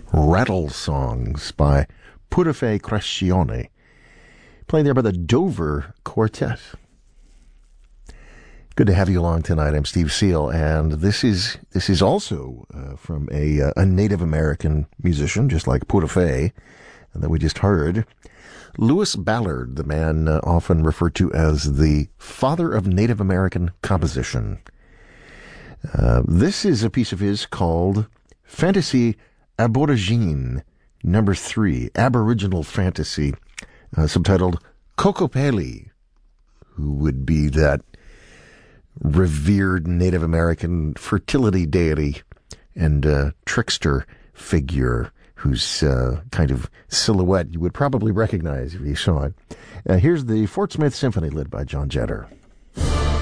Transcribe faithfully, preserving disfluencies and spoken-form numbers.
Rattle Songs by Purife Crescione, playing there by the Dover Quartet. Good to have you along tonight. I'm Steve Seal, and this is this is also uh, from a uh, a Native American musician, just like Purife, that we just heard. Lewis Ballard, the man uh, often referred to as the father of Native American composition. Uh, this is a piece of his called Fantasy Aborigine, number three, Aboriginal Fantasy, uh, subtitled Kokopelli, who would be that revered Native American fertility deity and uh, trickster figure whose uh, kind of silhouette you would probably recognize if you saw it. Uh, here's the Fort Smith Symphony led by John Jetter.